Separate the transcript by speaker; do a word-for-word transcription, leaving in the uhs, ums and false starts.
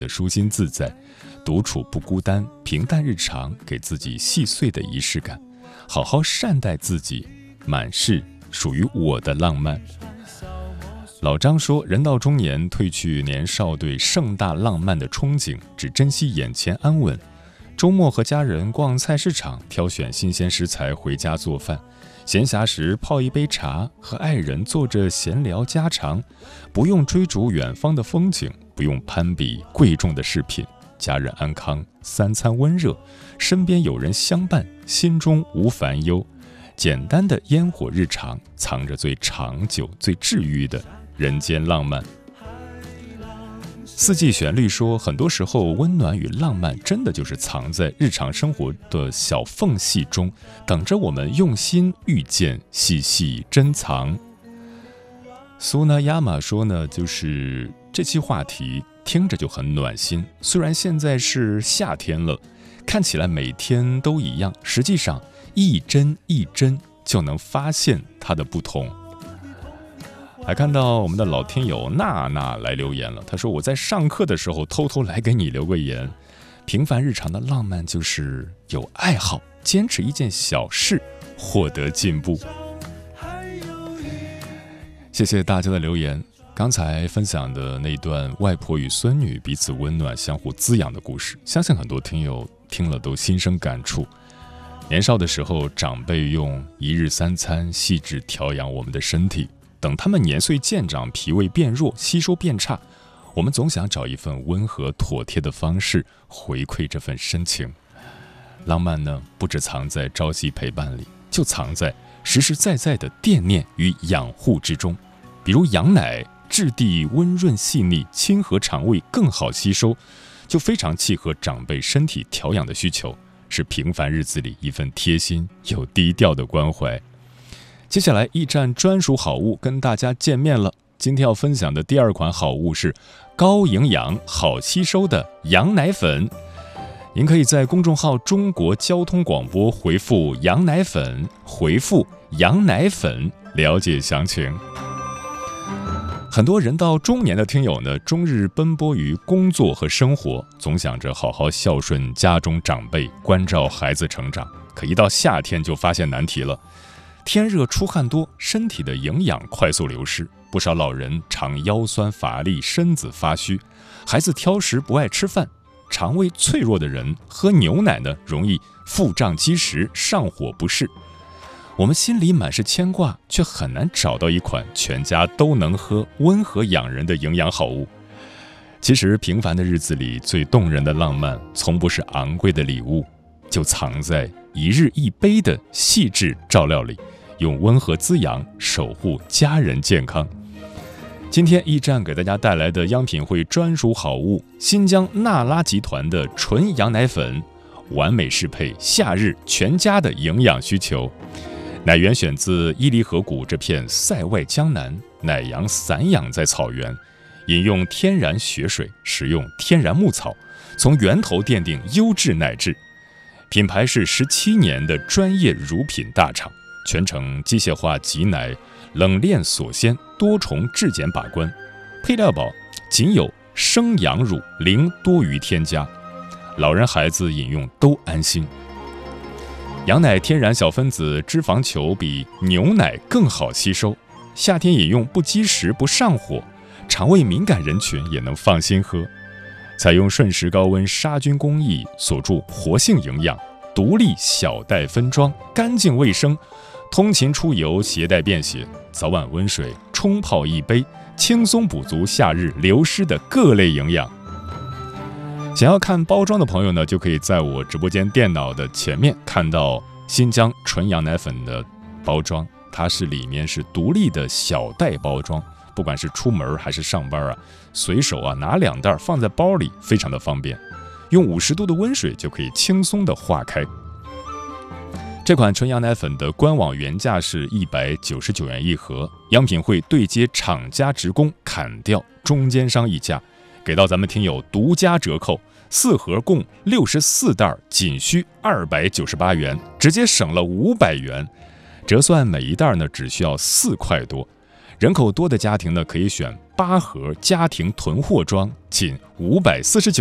Speaker 1: 的舒心自在，独处不孤单，平淡日常，给自己细碎的仪式感，好好善待自己，满是属于我的浪漫。老张说，人到中年，褪去年少对盛大浪漫的憧憬，只珍惜眼前安稳。周末和家人逛菜市场，挑选新鲜食材回家做饭，闲暇时泡一杯茶，和爱人坐着闲聊家常，不用追逐远方的风景，不用攀比贵重的饰品，家人安康，三餐温热，身边有人相伴，心中无烦忧。简单的烟火日常，藏着最长久、最治愈的人间浪漫。四季旋律说，很多时候温暖与浪漫真的就是藏在日常生活的小缝隙中，等着我们用心遇见，细细珍藏。苏纳亚玛说呢，就是这期话题听着就很暖心，虽然现在是夏天了，看起来每天都一样，实际上一针一针就能发现它的不同。还看到我们的老听友娜娜来留言了，她说，我在上课的时候偷偷来给你留个言，平凡日常的浪漫就是有爱好，坚持一件小事，获得进步。谢谢大家的留言。刚才分享的那段外婆与孙女彼此温暖相互滋养的故事，相信很多听友听了都心生感触。年少的时候，长辈用一日三餐细致调养我们的身体，等他们年岁渐长，脾胃变弱，吸收变差，我们总想找一份温和妥帖的方式回馈这份深情。浪漫呢，不只藏在朝夕陪伴里，就藏在实实在在的惦念与养护之中。比如羊奶，质地温润细腻，亲和肠胃，更好吸收，就非常契合长辈身体调养的需求，是平凡日子里一份贴心又低调的关怀。接下来驿站专属好物跟大家见面了。今天要分享的第二款好物是高营养好吸收的羊奶粉。您可以在公众号中国交通广播回复羊奶粉，回复羊奶粉了解详情。很多人到中年的听友呢，终日奔波于工作和生活，总想着好好孝顺家中长辈，关照孩子成长，可一到夏天就发现难题了。天热出汗多，身体的营养快速流失，不少老人常腰酸乏力，身子发虚，孩子挑食不爱吃饭，肠胃脆弱的人喝牛奶呢，容易腹胀积食，上火不适。我们心里满是牵挂，却很难找到一款全家都能喝、温和养人的营养好物。其实平凡的日子里，最动人的浪漫，从不是昂贵的礼物，就藏在一日一杯的细致照料里，用温和滋养守护家人健康。今天驿站给大家带来的央品汇专属好物，新疆娜拉集团的纯羊奶粉，完美适配夏日全家的营养需求。奶源选自伊犁河谷这片塞外江南，奶羊散养在草原，饮用天然血水，使用天然牧草，从源头奠定优质奶质。品牌是十七年的专业乳品大厂，全程机械化挤奶，冷链锁鲜，多重质检把关。配料宝仅有生羊乳，零多余添加，老人孩子饮用都安心。羊奶天然小分子脂肪球比牛奶更好吸收，夏天饮用不积食不上火，肠胃敏感人群也能放心喝。采用瞬时高温杀菌工艺，锁住活性营养，独立小袋分装，干净卫生，通勤出游携带便携，早晚温水冲泡一杯，轻松补足夏日流失的各类营养。想要看包装的朋友呢，就可以在我直播间电脑的前面看到新疆纯羊奶粉的包装，它是里面是独立的小袋包装，不管是出门还是上班啊，随手啊拿两袋放在包里，非常的方便，用五十度的温水就可以轻松的化开。这款纯羊奶粉的官网原价是一百九十九元一盒，央品会对接厂家职工砍掉中间商溢价，给到咱们听友独家折扣，四盒共六十四袋，仅需二百九十八元，直接省了五百元，折算每一袋呢只需要四块多。 人口多的家庭呢，可以选八盒家庭囤货装，仅五百四十九。